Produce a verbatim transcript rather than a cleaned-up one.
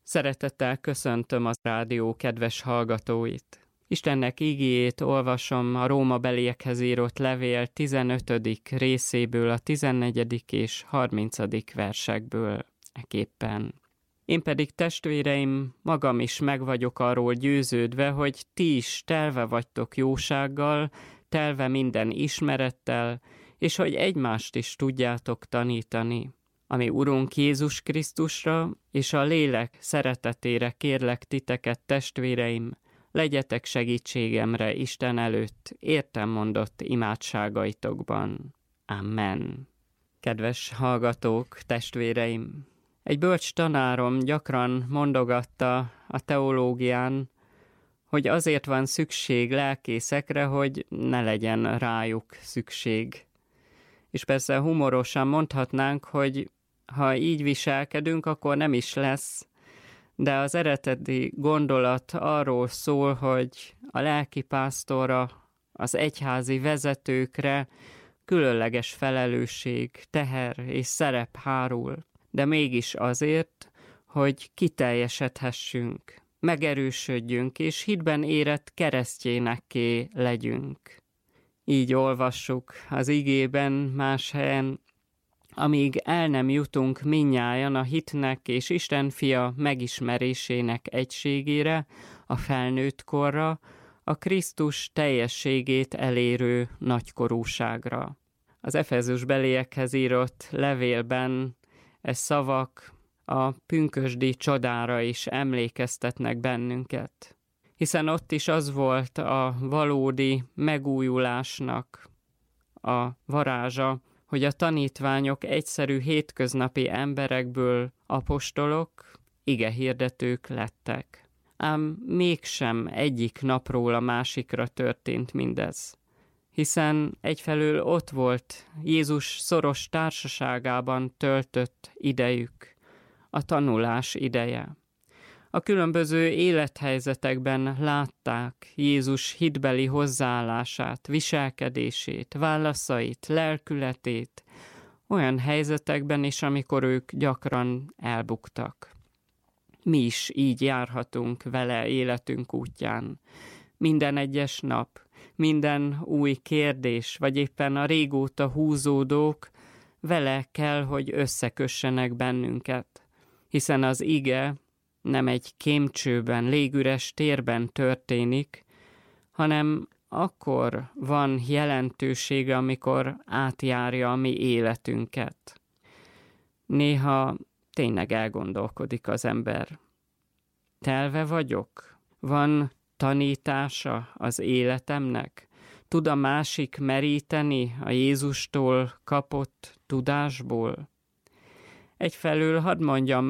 Szeretettel köszöntöm a rádió kedves hallgatóit. Istennek igéjét olvasom a Rómabeliekhez írott levél tizenötödik részéből, a tizennegyedik és harmincadik versekből eképpen. Én pedig, testvéreim, magam is meg vagyok arról győződve, hogy ti is telve vagytok jósággal, telve minden ismerettel, és hogy egymást is tudjátok tanítani. Ami Urunk Jézus Krisztusra és a lélek szeretetére kérlek titeket, testvéreim, legyetek segítségemre Isten előtt értem mondott imádságaitokban. Amen. Kedves hallgatók, testvéreim! Egy bölcs tanárom gyakran mondogatta a teológián, hogy azért van szükség lelkészekre, hogy ne legyen rájuk szükség. És persze humorosan mondhatnánk, hogy ha így viselkedünk, akkor nem is lesz, de az eredeti gondolat arról szól, hogy a lelkipásztorra, az egyházi vezetőkre különleges felelősség, teher és szerep hárul, de mégis azért, hogy kiteljesedhessünk, megerősödjünk és hitben érett keresztjénekké legyünk. Így olvassuk az igében más helyen, amíg el nem jutunk mindnyájan a hitnek és Isten fia megismerésének egységére, a felnőtt korra, a Krisztus teljességét elérő nagykorúságra. Az Efezusbeliekhez írott levélben e szavak a pünkösdi csodára is emlékeztetnek bennünket. Hiszen ott is az volt a valódi megújulásnak a varázsa, hogy a tanítványok egyszerű hétköznapi emberekből apostolok, igehirdetők lettek. Ám mégsem egyik napról a másikra történt mindez. Hiszen egyfelől ott volt Jézus szoros társaságában töltött idejük, a tanulás ideje. A különböző élethelyzetekben látták Jézus hitbeli hozzáállását, viselkedését, válaszait, lelkületét, olyan helyzetekben is, amikor ők gyakran elbuktak. Mi is így járhatunk vele életünk útján. Minden egyes nap, minden új kérdés, vagy éppen a régóta húzódók vele kell, hogy összekössenek bennünket, hiszen az ige nem egy kémcsőben, légüres térben történik, hanem akkor van jelentősége, amikor átjárja a mi életünket. Néha tényleg elgondolkodik az ember. Telve vagyok? Van tanítása az életemnek? Tud a másik meríteni a Jézustól kapott tudásból? Egyfelől hadd mondjam